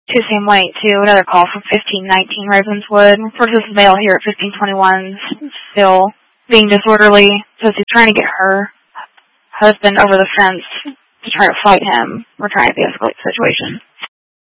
Tuesday White to another call from 1519 Ravenswood. Versus male here at 1521 still being disorderly, says he's trying to get her husband over the fence to try to fight him. We're trying to de-escalate the situation.